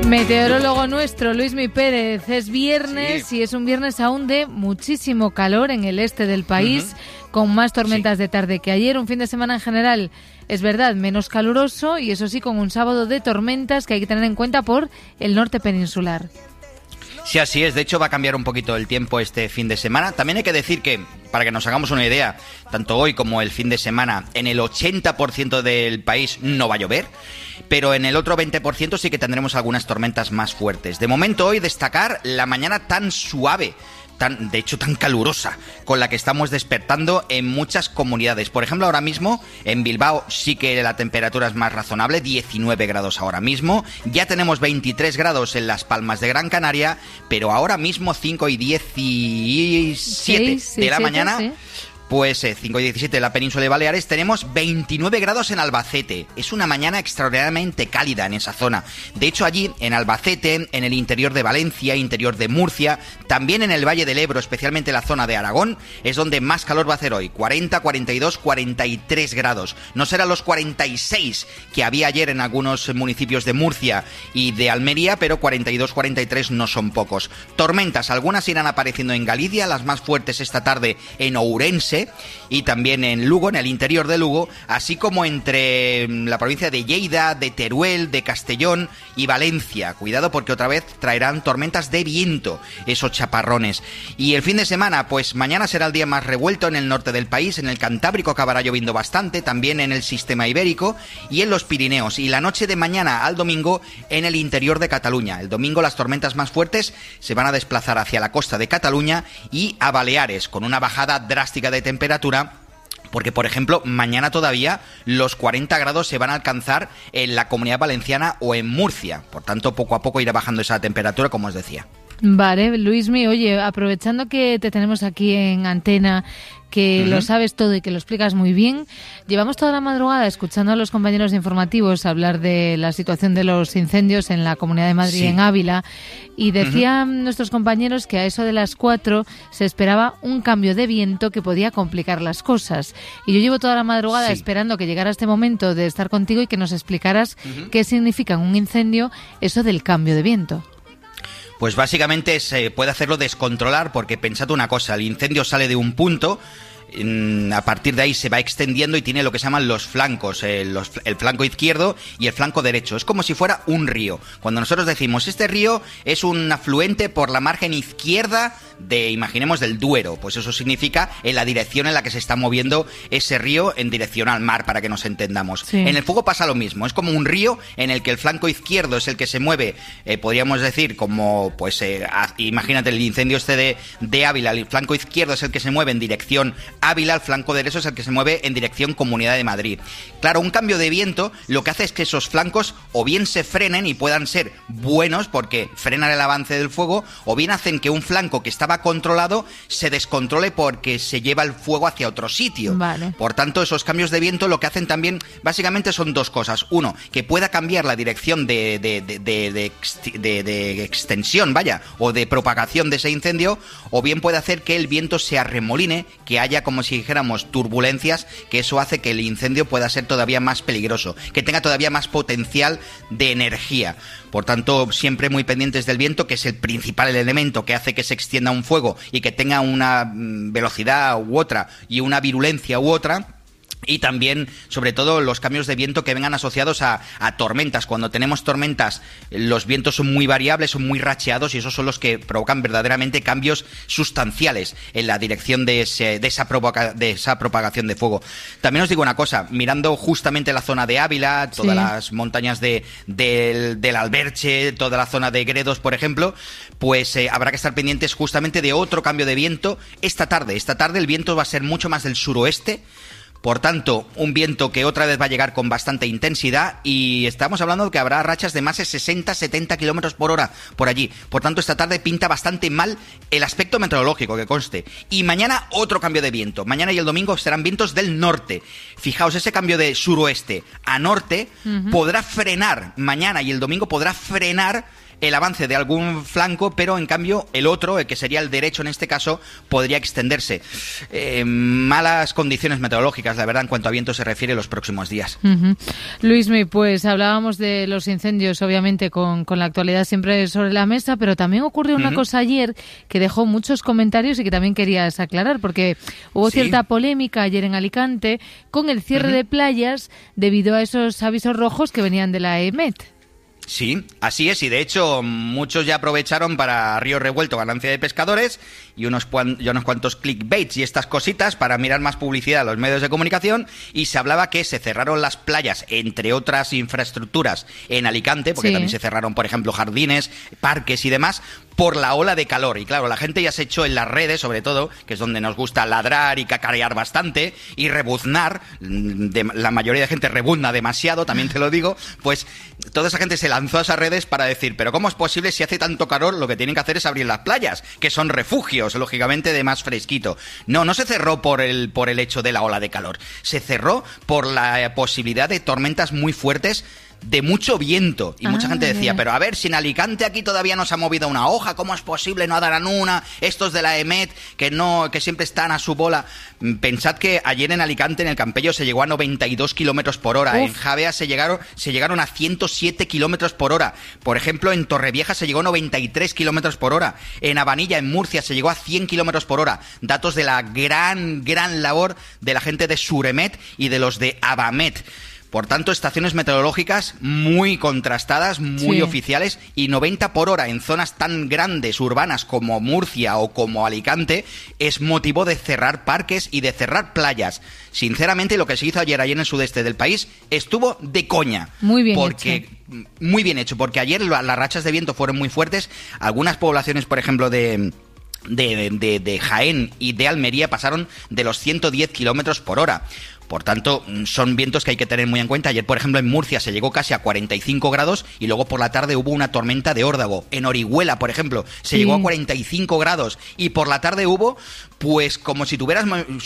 Meteorólogo nuestro, Luismi Pérez. Es viernes y es un viernes aún de muchísimo calor en el este del país, con más tormentas de tarde que ayer. Un fin de semana en general, es verdad, menos caluroso y eso sí, con un sábado de tormentas que hay que tener en cuenta por el norte peninsular. Sí, así es. De hecho, va a cambiar un poquito el tiempo este fin de semana. También hay que decir que, para que nos hagamos una idea, tanto hoy como el fin de semana, en el 80% del país no va a llover, pero en el otro 20% sí que tendremos algunas tormentas más fuertes. De momento, hoy destacar la mañana tan suave, de hecho tan calurosa, con la que estamos despertando en muchas comunidades. Por ejemplo, ahora mismo en Bilbao sí que la temperatura es más razonable, 19 grados ahora mismo. Ya tenemos 23 grados en Las Palmas de Gran Canaria, pero ahora mismo 5 y 17 de la mañana... Sí. Pues 5 y 17 en la península de Baleares, tenemos 29 grados en Albacete. Es una mañana extraordinariamente cálida en esa zona. De hecho, allí, en Albacete, en el interior de Valencia, interior de Murcia, también en el Valle del Ebro, especialmente la zona de Aragón, es donde más calor va a hacer hoy. 40, 42, 43 grados. No serán los 46 que había ayer en algunos municipios de Murcia y de Almería, pero 42, 43 no son pocos. Tormentas, algunas irán apareciendo en Galicia, las más fuertes esta tarde en Ourense, y también en Lugo, en el interior de Lugo, así como entre la provincia de Lleida, de Teruel, de Castellón y Valencia. Cuidado porque otra vez traerán tormentas de viento, esos chaparrones. Y el fin de semana, pues mañana será el día más revuelto en el norte del país, en el Cantábrico acabará lloviendo bastante, también en el sistema ibérico y en los Pirineos. Y la noche de mañana al domingo en el interior de Cataluña. El domingo las tormentas más fuertes se van a desplazar hacia la costa de Cataluña y a Baleares, con una bajada drástica de temperatura, porque por ejemplo mañana todavía los 40 grados se van a alcanzar en la Comunidad Valenciana o en Murcia, por tanto poco a poco irá bajando esa temperatura, como os decía. Vale, Luismi, oye, aprovechando que te tenemos aquí en antena, que lo sabes todo y que lo explicas muy bien, llevamos toda la madrugada escuchando a los compañeros de informativos hablar de la situación de los incendios en la Comunidad de Madrid, en Ávila, y decían nuestros compañeros que a eso de las 4 se esperaba un cambio de viento que podía complicar las cosas. Y yo llevo toda la madrugada esperando que llegara este momento de estar contigo y que nos explicaras qué significa en un incendio eso del cambio de viento. Pues básicamente se puede hacerlo descontrolar, porque pensad una cosa, el incendio sale de un punto, a partir de ahí se va extendiendo y tiene lo que se llaman los flancos, el flanco izquierdo y el flanco derecho. Es como si fuera un río. Cuando nosotros decimos, este río es un afluente por la margen izquierda imaginemos, del Duero, pues eso significa en la dirección en la que se está moviendo ese río en dirección al mar, para que nos entendamos. Sí. En el fuego pasa lo mismo, es como un río en el que el flanco izquierdo es el que se mueve, podríamos decir, como, pues, imagínate el incendio este de Ávila, el flanco izquierdo es el que se mueve en dirección Ávila, el flanco derecho es el que se mueve en dirección Comunidad de Madrid. Claro, un cambio de viento lo que hace es que esos flancos o bien se frenen y puedan ser buenos porque frenan el avance del fuego, o bien hacen que un flanco que estaba controlado se descontrole porque se lleva el fuego hacia otro sitio. Vale. Por tanto, esos cambios de viento lo que hacen también básicamente son dos cosas. Uno, que pueda cambiar la dirección de extensión, o de propagación de ese incendio, o bien puede hacer que el viento se arremoline, que haya, como si dijéramos, turbulencias, que eso hace que el incendio pueda ser todavía más peligroso, que tenga todavía más potencial de energía. Por tanto, siempre muy pendientes del viento, que es el principal elemento que hace que se extienda un fuego y que tenga una velocidad u otra y una virulencia u otra. Y también, sobre todo, los cambios de viento que vengan asociados a tormentas. Cuando tenemos tormentas, los vientos son muy variables, son muy racheados, y esos son los que provocan verdaderamente cambios sustanciales en la dirección de esa propagación de fuego. También os digo una cosa, mirando justamente la zona de Ávila, todas las montañas del Alberche, toda la zona de Gredos, por ejemplo, pues habrá que estar pendientes justamente de otro cambio de viento esta tarde. Esta tarde el viento va a ser mucho más del suroeste. Por tanto, un viento que otra vez va a llegar con bastante intensidad, y estamos hablando de que habrá rachas de más de 60-70 kilómetros por hora por allí. Por tanto, esta tarde pinta bastante mal el aspecto meteorológico, que conste. Y mañana otro cambio de viento. Mañana y el domingo serán vientos del norte. Fijaos, ese cambio de suroeste a norte podrá frenar, mañana y el domingo podrá frenar el avance de algún flanco, pero en cambio el otro, el que sería el derecho en este caso, podría extenderse. Malas condiciones meteorológicas, la verdad, en cuanto a viento se refiere los próximos días. Luismi, pues hablábamos de los incendios, obviamente, con la actualidad siempre sobre la mesa, pero también ocurrió una cosa ayer que dejó muchos comentarios y que también querías aclarar, porque hubo cierta polémica ayer en Alicante con el cierre de playas debido a esos avisos rojos que venían de la EMET. Sí, así es, y de hecho muchos ya aprovecharon para río revuelto, ganancia de pescadores y unos cuantos clickbaits y estas cositas para mirar más publicidad a los medios de comunicación, y se hablaba que se cerraron las playas, entre otras infraestructuras, en Alicante, porque también se cerraron, por ejemplo, jardines, parques y demás, por la ola de calor. Y claro, la gente ya se echó en las redes, sobre todo, que es donde nos gusta ladrar y cacarear bastante y rebuznar, la mayoría de gente rebuzna demasiado, también te lo digo, pues toda esa gente se lanzó a esas redes para decir, pero ¿cómo es posible si hace tanto calor? Lo que tienen que hacer es abrir las playas, que son refugios, lógicamente, de más fresquito. No se cerró por el hecho de la ola de calor, se cerró por la posibilidad de tormentas muy fuertes de mucho viento, y mucha gente decía, pero a ver, si en Alicante aquí todavía no se ha movido una hoja, ¿cómo es posible? No darán una, estos de la EMET que siempre están a su bola. Pensad que ayer en Alicante, en el Campello, se llegó a 92 kilómetros por hora, en Javea se llegaron a 107 kilómetros por hora, por ejemplo en Torrevieja se llegó a 93 kilómetros por hora, en Abanilla, en Murcia, se llegó a 100 kilómetros por hora, datos de la gran labor de la gente de Suremet y de los de Abamet. Por tanto, estaciones meteorológicas muy contrastadas, muy oficiales, y 90 por hora en zonas tan grandes, urbanas, como Murcia o como Alicante, es motivo de cerrar parques y de cerrar playas. Sinceramente, lo que se hizo ayer en el sudeste del país estuvo de coña. Muy bien hecho. Muy bien hecho, porque ayer las rachas de viento fueron muy fuertes. Algunas poblaciones, por ejemplo, de Jaén y de Almería pasaron de los 110 kilómetros por hora. Por tanto, son vientos que hay que tener muy en cuenta. Ayer, por ejemplo, en Murcia se llegó casi a 45 grados y luego por la tarde hubo una tormenta de órdago. En Orihuela, por ejemplo, se llegó a 45 grados y por la tarde hubo, pues, como si tuvieras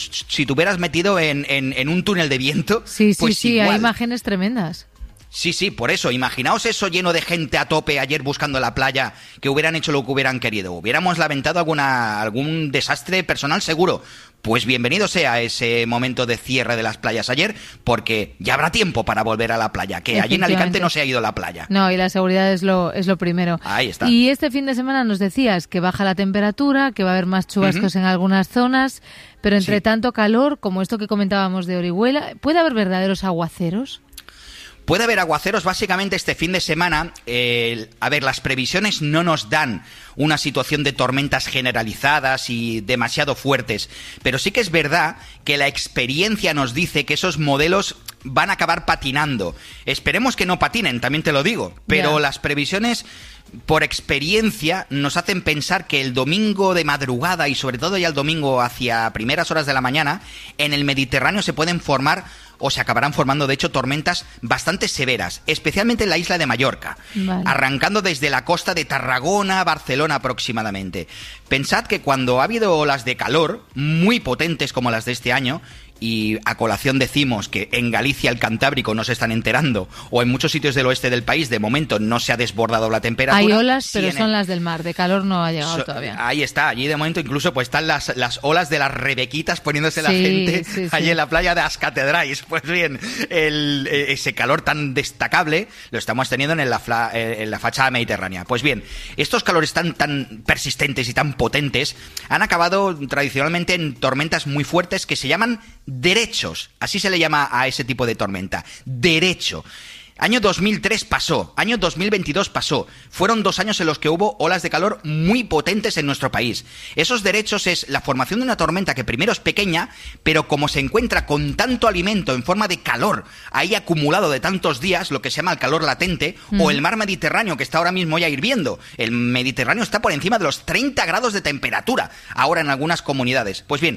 metido en un túnel de viento. Sí, igual. Hay imágenes tremendas. Sí, por eso, imaginaos eso lleno de gente a tope ayer buscando la playa, que hubieran hecho lo que hubieran querido. Hubiéramos lamentado algún desastre personal seguro. Pues bienvenido sea ese momento de cierre de las playas ayer, porque ya habrá tiempo para volver a la playa, que allí en Alicante no se ha ido la playa. No, y la seguridad es lo primero. Ahí está. Y este fin de semana nos decías que baja la temperatura, que va a haber más chubascos en algunas zonas, pero entre tanto calor, como esto que comentábamos de Orihuela, ¿puede haber verdaderos aguaceros? Puede haber aguaceros básicamente este fin de semana. Las previsiones no nos dan una situación de tormentas generalizadas y demasiado fuertes, pero sí que es verdad que la experiencia nos dice que esos modelos van a acabar patinando. Esperemos que no patinen, también te lo digo, pero las previsiones, por experiencia, nos hacen pensar que el domingo de madrugada y sobre todo ya el domingo hacia primeras horas de la mañana, en el Mediterráneo se pueden formar o se acabarán formando, de hecho, tormentas bastante severas, especialmente en la isla de Mallorca, arrancando desde la costa de Tarragona a Barcelona aproximadamente. Pensad que cuando ha habido olas de calor muy potentes como las de este año, y a colación decimos que en Galicia, el Cantábrico, no se están enterando, o en muchos sitios del oeste del país, de momento no se ha desbordado la temperatura. Hay olas, pero son las del mar, de calor no ha llegado todavía. Ahí está, allí de momento incluso pues están las olas de las rebequitas poniéndose la gente allí en la playa de As Catedrais. Pues bien, ese calor tan destacable lo estamos teniendo en la fachada mediterránea. Pues bien, estos calores tan persistentes y tan potentes han acabado tradicionalmente en tormentas muy fuertes que se llaman derechos, así se le llama a ese tipo de tormenta, derecho. Año 2003 pasó, año 2022 pasó. Fueron 2 años en los que hubo olas de calor muy potentes en nuestro país. Esos derechos es la formación de una tormenta que primero es pequeña, pero como se encuentra con tanto alimento en forma de calor ahí acumulado de tantos días, lo que se llama el calor latente, o el mar Mediterráneo, que está ahora mismo ya hirviendo. El Mediterráneo está por encima de los 30 grados de temperatura ahora en algunas comunidades. Pues bien,